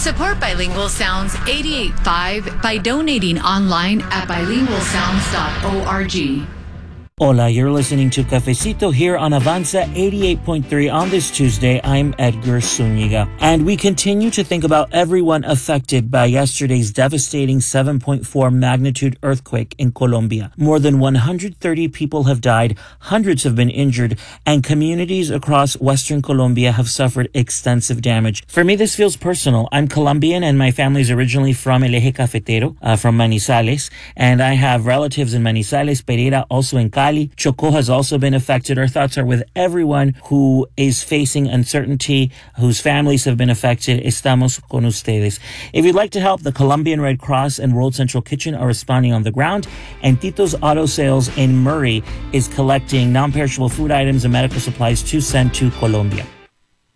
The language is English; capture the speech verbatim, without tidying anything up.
Support Bilingual Sounds eighty-eight point five by donating online at bilingual sounds dot org. Hola, you're listening to Cafecito here on Avanza eighty-eight point three on this Tuesday. I'm Edgar Zuniga, and we continue to think about everyone affected by yesterday's devastating seven point four magnitude earthquake in Colombia. More than one hundred thirty people have died, hundreds have been injured, and communities across Western Colombia have suffered extensive damage. For me, this feels personal. I'm Colombian, and my family's originally from El Eje Cafetero, uh, from Manizales, and I have relatives in Manizales, Pereira, also in Cali. Chocó has also been affected. Our thoughts are with everyone who is facing uncertainty, whose families have been affected. Estamos con ustedes. If you'd like to help, the Colombian Red Cross and World Central Kitchen are responding on the ground, and Tito's Auto Sales in Murray is collecting non-perishable food items and medical supplies to send to Colombia.